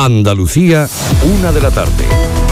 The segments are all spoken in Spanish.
Andalucía, 1 de la tarde.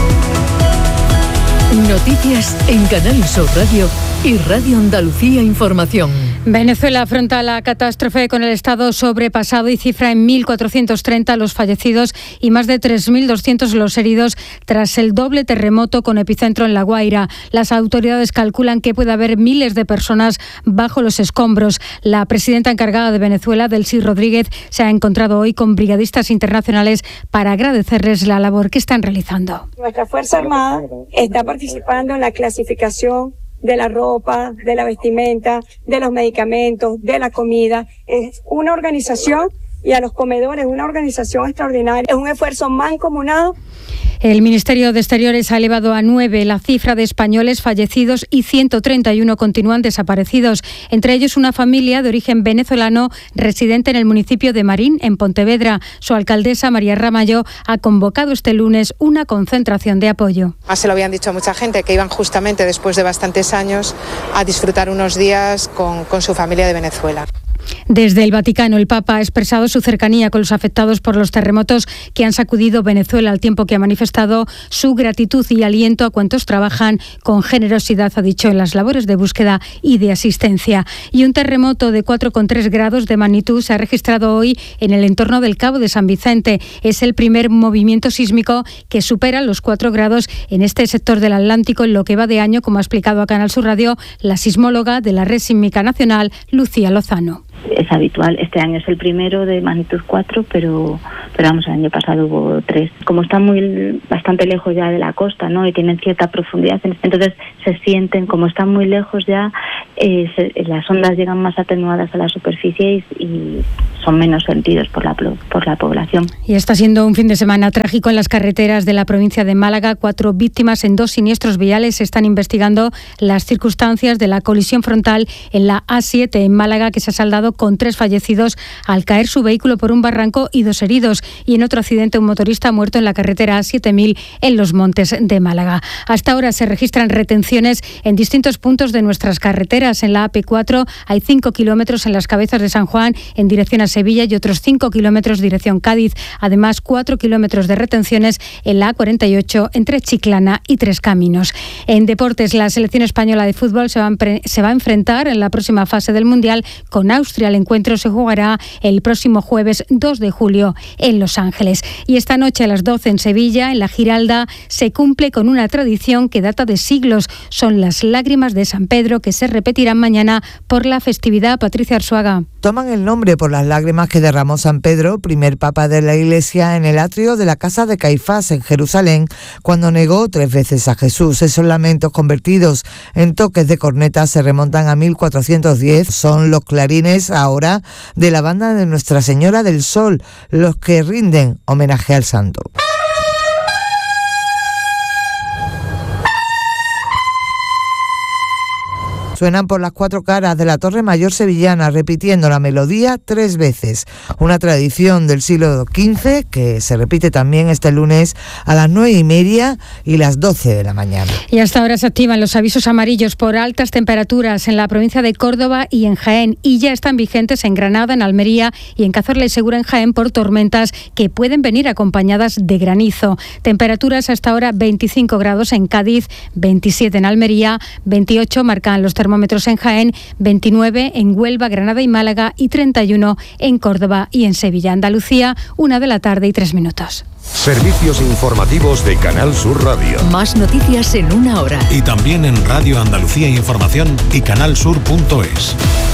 Noticias en Canal Sur Radio y Radio Andalucía Información. Venezuela afronta la catástrofe con el estado sobrepasado y cifra en 1.430 los fallecidos y más de 3.200 los heridos tras el doble terremoto con epicentro en La Guaira. Las autoridades calculan que puede haber miles de personas bajo los escombros. La presidenta encargada de Venezuela, Delcy Rodríguez, se ha encontrado hoy con brigadistas internacionales para agradecerles la labor que están realizando. Nuestra Fuerza Armada está participando en la clasificación de la ropa, de la vestimenta, de los medicamentos, de la comida. Es una organización, y a los comedores, una organización extraordinaria. Es un esfuerzo mancomunado. El Ministerio de Exteriores ha elevado a 9 la cifra de españoles fallecidos y 131 continúan desaparecidos. Entre ellos una familia de origen venezolano residente en el municipio de Marín, en Pontevedra. Su alcaldesa, María Ramallo, ha convocado este lunes una concentración de apoyo. Se lo habían dicho a mucha gente, que iban justamente después de bastantes años a disfrutar unos días con su familia de Venezuela. Desde el Vaticano, el Papa ha expresado su cercanía con los afectados por los terremotos que han sacudido Venezuela, al tiempo que ha manifestado su gratitud y aliento a cuantos trabajan con generosidad, ha dicho, en las labores de búsqueda y de asistencia. Y un terremoto de 4,3 grados de magnitud se ha registrado hoy en el entorno del Cabo de San Vicente. Es el primer movimiento sísmico que supera los 4 grados en este sector del Atlántico en lo que va de año, como ha explicado a Canal Sur Radio la sismóloga de la Red Sísmica Nacional, Lucía Lozano. Es habitual, este año es el primero de magnitud 4, pero vamos, el año pasado hubo 3. Como están bastante lejos ya de la costa, ¿no?, y tienen cierta profundidad, entonces se sienten, como están muy lejos ya, las ondas llegan más atenuadas a la superficie y son menos sentidos por la población. Y está siendo un fin de semana trágico en las carreteras de la provincia de Málaga. 4 víctimas en 2 siniestros viales. Se están investigando las circunstancias de la colisión frontal en la A7 en Málaga, que se ha saldado con 3 fallecidos al caer su vehículo por un barranco y 2 heridos. Y en otro accidente, un motorista muerto en la carretera A7000 en Los Montes de Málaga. Hasta ahora se registran retenciones en distintos puntos de nuestras carreteras. En la AP4 hay 5 kilómetros en las Cabezas de San Juan en dirección a Sevilla y otros 5 kilómetros dirección Cádiz. Además, 4 kilómetros de retenciones en la A48 entre Chiclana y Tres Caminos. En deportes, la selección española de fútbol se va a enfrentar en la próxima fase del Mundial con Austria. El encuentro se jugará el próximo jueves 2 de julio en Los Ángeles. Y esta noche a las 12 en Sevilla, en la Giralda, se cumple con una tradición que data de siglos. Son las lágrimas de San Pedro, que se repetirán mañana por la festividad. Patricia Arzuaga. Toman el nombre por las lágrimas que derramó San Pedro, primer papa de la Iglesia, en el atrio de la casa de Caifás en Jerusalén, cuando negó 3 veces a Jesús. Esos lamentos convertidos en toques de corneta se remontan a 1410. Son los clarines ahora de la banda de Nuestra Señora del Sol, los que rinden homenaje al santo. Suenan por las 4 caras de la Torre Mayor sevillana, repitiendo la melodía 3 veces. Una tradición del siglo XV que se repite también este lunes a las 9:30 y las 12 de la mañana. Y hasta ahora se activan los avisos amarillos por altas temperaturas en la provincia de Córdoba y en Jaén, y ya están vigentes en Granada, en Almería y en Cazorla y Segura en Jaén por tormentas que pueden venir acompañadas de granizo. Temperaturas hasta ahora 25 grados en Cádiz, 27 en Almería, 28 marcan los termómetros en Jaén, 29 en Huelva, Granada y Málaga y 31 en Córdoba y en Sevilla. Andalucía, 1 de la tarde y 3 minutos. Servicios informativos de Canal Sur Radio. Más noticias en 1 hora. Y también en Radio Andalucía Información y canalsur.es.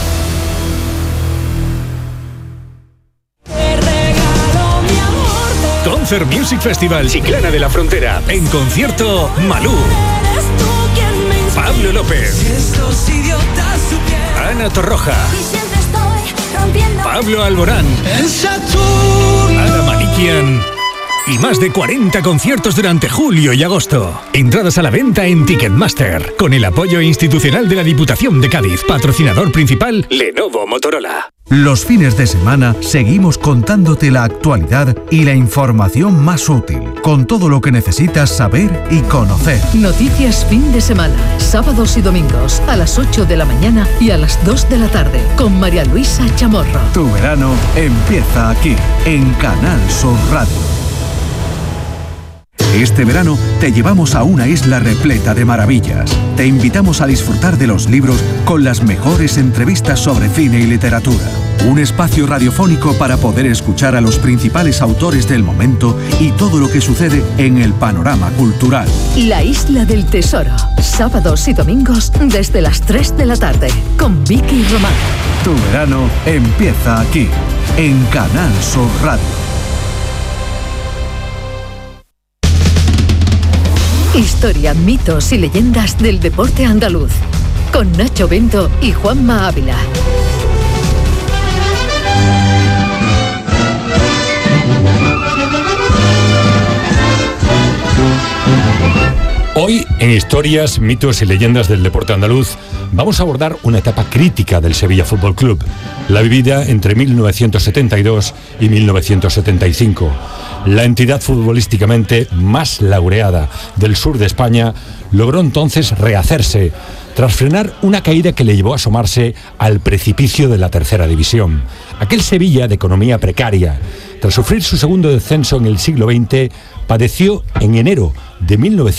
Concert Music Festival Chiclana de la Frontera. En concierto, Malú, Pablo López, Ana Torroja, Pablo Alborán, Ana Manikian y más de 40 conciertos durante julio y agosto. Entradas a la venta en Ticketmaster, con el apoyo institucional de la Diputación de Cádiz. Patrocinador principal, Lenovo Motorola. Los fines de semana seguimos contándote la actualidad y la información más útil, con todo lo que necesitas saber y conocer. Noticias fin de semana, sábados y domingos, a las 8 de la mañana y a las 2 de la tarde, con María Luisa Chamorro. Tu verano empieza aquí, en Canal Sur Radio. Este verano te llevamos a una isla repleta de maravillas. Te invitamos a disfrutar de los libros con las mejores entrevistas sobre cine y literatura. Un espacio radiofónico para poder escuchar a los principales autores del momento y todo lo que sucede en el panorama cultural. La Isla del Tesoro, sábados y domingos desde las 3 de la tarde, con Vicky Román. Tu verano empieza aquí, en Canal Sur Radio. Historia, mitos y leyendas del deporte andaluz, con Nacho Bento y Juanma Ávila. Hoy, en Historias, mitos y leyendas del deporte andaluz, vamos a abordar una etapa crítica del Sevilla Fútbol Club, la vivida entre 1972 y 1975. La entidad futbolísticamente más laureada del sur de España logró entonces rehacerse, tras frenar una caída que le llevó a asomarse al precipicio de la tercera división. Aquel Sevilla de economía precaria, tras sufrir su segundo descenso en el siglo XX, padeció en enero de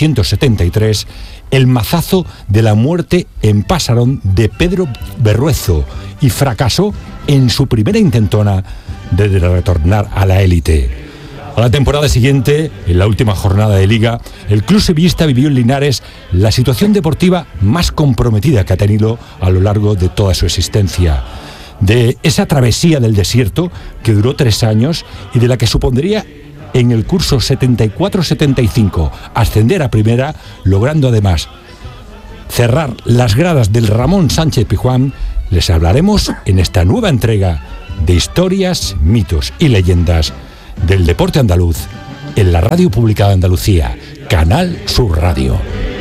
1973 el mazazo de la muerte en Pasarón de Pedro Berruezo y fracasó en su primera intentona de retornar a la élite. A la temporada siguiente, en la última jornada de Liga, el club sevillista vivió en Linares la situación deportiva más comprometida que ha tenido a lo largo de toda su existencia. De esa travesía del desierto que duró 3 años y de la que supondría en el curso 74-75 ascender a primera, logrando además cerrar las gradas del Ramón Sánchez Pizjuán, les hablaremos en esta nueva entrega de Historias, mitos y leyendas del deporte andaluz en la radio pública de Andalucía, Canal Sur Radio.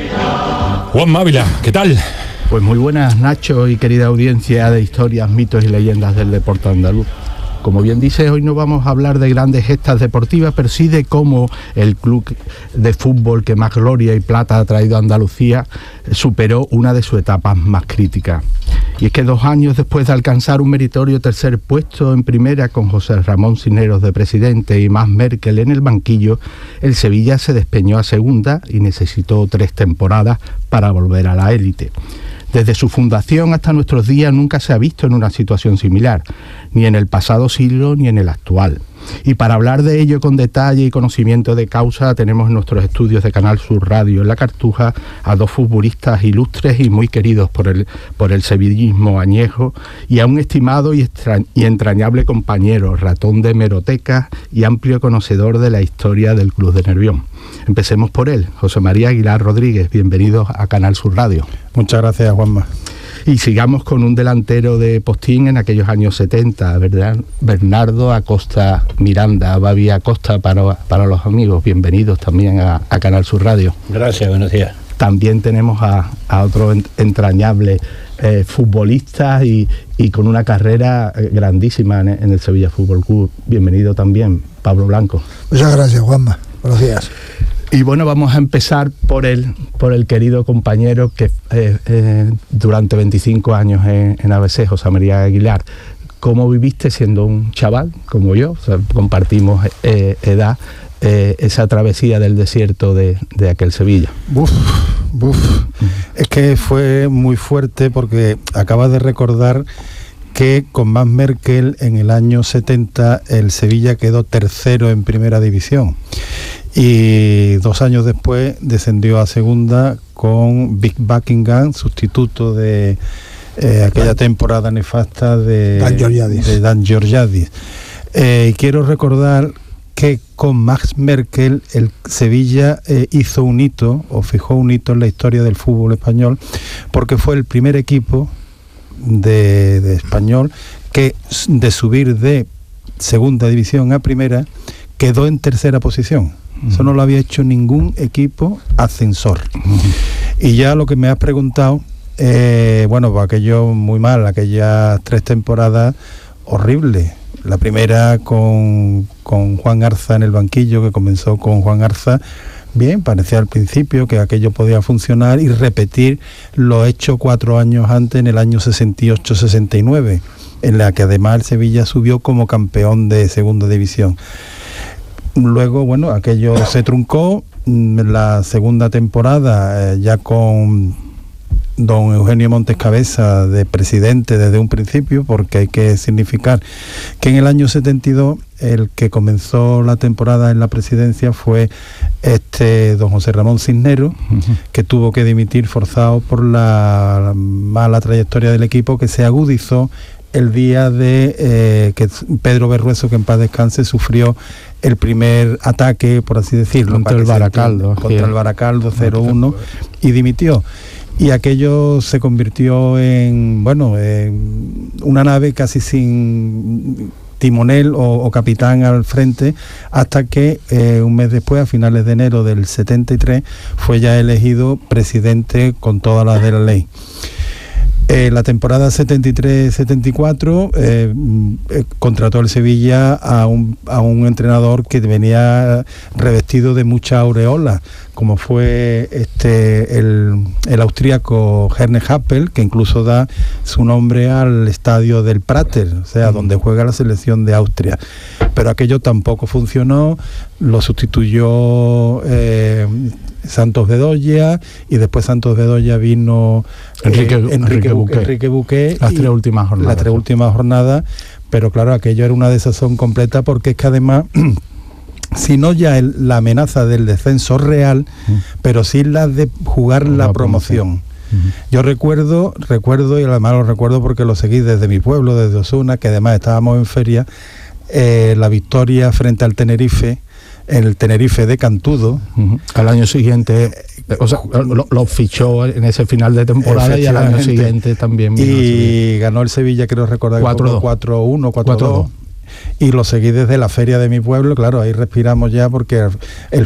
Juan Ávila, ¿qué tal? Pues muy buenas, Nacho, y querida audiencia de Historias, mitos y leyendas del deporte andaluz. Como bien dices, hoy no vamos a hablar de grandes gestas deportivas, pero sí de cómo el club de fútbol que más gloria y plata ha traído a Andalucía superó una de sus etapas más críticas. Y es que 2 años después de alcanzar un meritorio tercer puesto en primera con José Ramón Cisneros de presidente y Mas Merkel en el banquillo, el Sevilla se despeñó a segunda y necesitó 3 temporadas para volver a la élite. Desde su fundación hasta nuestros días nunca se ha visto en una situación similar, ni en el pasado siglo ni en el actual. Y para hablar de ello con detalle y conocimiento de causa, tenemos en nuestros estudios de Canal Sur Radio en La Cartuja a 2 futbolistas ilustres y muy queridos por el sevillismo añejo, y a un estimado y entrañable compañero, ratón de hemerotecas y amplio conocedor de la historia del Club de Nervión. Empecemos por él, José María Aguilar Rodríguez. Bienvenidos a Canal Sur Radio. Muchas gracias, Juanma. Y sigamos con un delantero de postín en aquellos años 70, ¿verdad? Bernardo Acosta Miranda, Babi Acosta para los amigos. Bienvenidos también a Canal Sur Radio. Gracias, buenos días. También tenemos a otro entrañable futbolista y con una carrera grandísima en el Sevilla Fútbol Club. Bienvenido también, Pablo Blanco. Muchas gracias, Juanma. Buenos días. Y bueno, vamos a empezar por el querido compañero que durante 25 años en ABC, José María Aguilar. ¿Cómo viviste siendo un chaval como yo? O sea, compartimos edad, esa travesía del desierto de aquel Sevilla. Es que fue muy fuerte porque acabas de recordar que con Mas Merkel en el año 70 el Sevilla quedó tercero en primera división. Y 2 años después descendió a segunda con Vic Buckingham, sustituto de aquella temporada nefasta de Dan Georgiadis. Quiero recordar que con Mas Merkel el Sevilla hizo un hito, o fijó un hito en la historia del fútbol español, porque fue el primer equipo de español que, de subir de segunda división a primera, quedó en tercera posición. Eso no lo había hecho ningún equipo ascensor. Y ya lo que me has preguntado, bueno, pues aquello muy mal, aquellas 3 temporadas horribles. La primera con Juan Arza en el banquillo, que comenzó con Juan Arza. Bien, parecía al principio que aquello podía funcionar y repetir lo hecho 4 años antes, en el año 68-69, en la que además el Sevilla subió como campeón de segunda división. Luego, bueno, aquello se truncó la segunda temporada ya con don Eugenio Montes Cabeza de presidente desde un principio, porque hay que significar que en el año 72 el que comenzó la temporada en la presidencia fue don José Ramón Cisneros, que tuvo que dimitir forzado por la mala trayectoria del equipo, que se agudizó el día de que Pedro Berrueso, que en paz descanse, sufrió el primer ataque, por así decirlo, contra el Baracaldo 0-1, y dimitió. Y aquello se convirtió en una nave casi sin timonel o capitán al frente, hasta que un mes después, a finales de enero del 73, fue ya elegido presidente con todas las de la ley. La temporada 73-74 contrató el Sevilla a un entrenador que venía revestido de mucha aureola, como fue el austríaco Herne Happel, que incluso da su nombre al estadio del Prater, o sea, donde juega la selección de Austria. Pero aquello tampoco funcionó, lo sustituyó Santos Bedoya, y después Santos Bedoya vino Enrique Buqué, las tres últimas jornadas, pero claro, aquello era una desazón completa, porque es que además si no ya la amenaza del descenso real, pero sí la de jugar la promoción. Yo recuerdo, y además lo recuerdo porque lo seguí desde mi pueblo, desde Osuna, que además estábamos en feria, la victoria frente al Tenerife, el Tenerife de Cantudo. Al año siguiente, o sea, lo fichó en ese final de temporada, y al año siguiente también vino. Y ganó el Sevilla, creo recordar, 4-1, 4-2. Y lo seguí desde la feria de mi pueblo. Claro, ahí respiramos ya, porque el